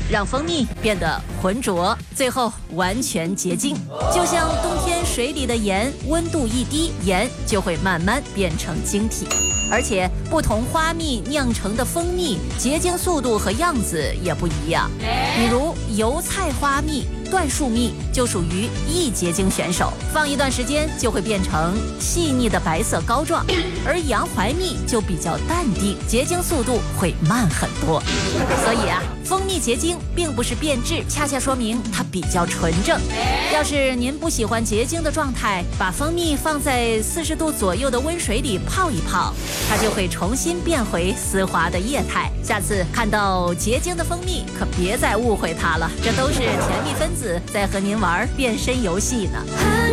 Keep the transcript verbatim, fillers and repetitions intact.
让蜂蜜变得浑浊，最后完全结晶。就像冬天水里的盐，温度一低，盐就会慢慢变成晶体。而且不同花蜜酿成的蜂蜜结晶速度和样子也不一样，比如油菜花蜜、椴树蜜就属于易结晶选手，放一段时间就会变成细腻的白色膏状，而洋槐蜜就比较淡定，结晶速度会慢很多。所以啊，蜂蜜结晶并不是变质，恰恰说明它比较纯正。要是您不喜欢结晶的状态，把蜂蜜放在四十度左右的温水里泡一泡，它就会重新变回丝滑的液态。下次看到结晶的蜂蜜，可别再误会它了，这都是甜蜜分子在和您玩变身游戏呢。